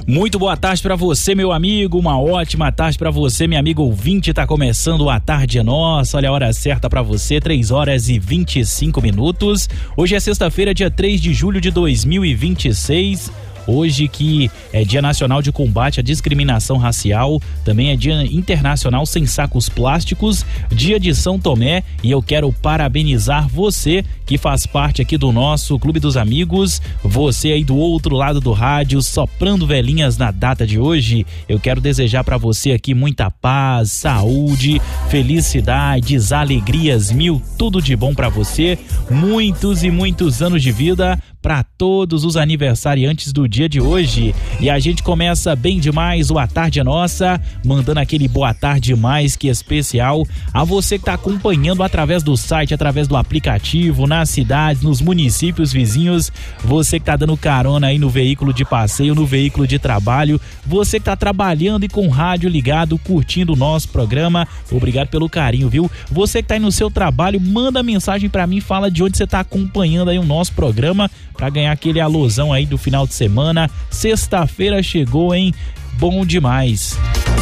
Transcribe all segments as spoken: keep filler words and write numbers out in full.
Muito boa tarde para você, meu amigo, uma ótima tarde para você, minha amiga ouvinte. Tá começando a Tarde é Nossa. Olha a hora certa para você, três horas e vinte e cinco minutos. Hoje é sexta-feira, dia três de julho de dois mil e vinte e seis. Hoje que é Dia Nacional de Combate à Discriminação Racial, também é Dia Internacional Sem Sacos Plásticos, Dia de São Tomé, e eu quero parabenizar você que faz parte aqui do nosso Clube dos Amigos, você aí do outro lado do rádio, soprando velhinhas na data de hoje. Eu quero desejar para você aqui muita paz, saúde, felicidades, alegrias mil, tudo de bom para você, muitos e muitos anos de vida para todos os aniversariantes do dia de hoje. E a gente começa bem demais o A Tarde é Nossa, mandando aquele boa tarde mais que especial a você que está acompanhando através do site, através do aplicativo, nas cidades, nos municípios vizinhos, você que está dando carona aí no veículo de passeio, no veículo de trabalho, você que está trabalhando e com o rádio ligado, curtindo o nosso programa, obrigado pelo carinho, viu? Você que está aí no seu trabalho, manda mensagem para mim, fala de onde você está acompanhando aí o nosso programa, para ganhar aquele alusão aí do final de semana. Sexta-feira chegou, hein? Bom demais.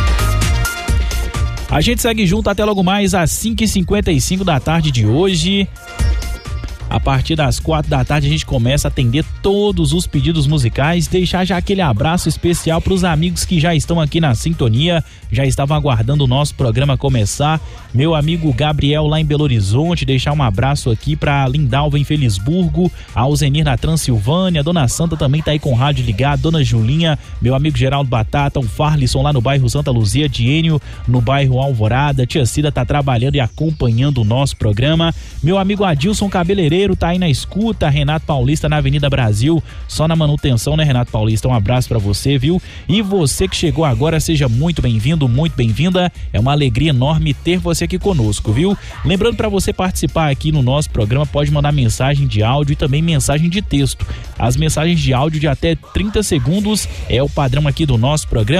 A gente segue junto até logo mais às cinco e cinquenta e cinco da tarde de hoje. A partir das quatro da tarde a gente começa a atender todos os pedidos musicais, deixar já aquele abraço especial para os amigos que já estão aqui na sintonia, já estavam aguardando o nosso programa começar. Meu amigo Gabriel lá em Belo Horizonte, deixar um abraço aqui para Lindalva em Felisburgo, a Alzenir na Transilvânia, a Dona Santa também tá aí com o rádio ligado, Dona Julinha, meu amigo Geraldo Batata, um Farlisson lá no bairro Santa Luzia, Diênio no bairro Alvorada, Tia Cida tá trabalhando e acompanhando o nosso programa, meu amigo Adilson Cabeleireiro tá aí na escuta, Renato Paulista na Avenida Brasil, só na manutenção, né, Renato Paulista? Um abraço pra você, viu? E você que chegou agora, seja muito bem-vindo, muito bem-vinda, é uma alegria enorme ter você aqui conosco, viu? Lembrando pra você participar aqui no nosso programa, pode mandar mensagem de áudio e também mensagem de texto. As mensagens de áudio de até trinta segundos é o padrão aqui do nosso programa.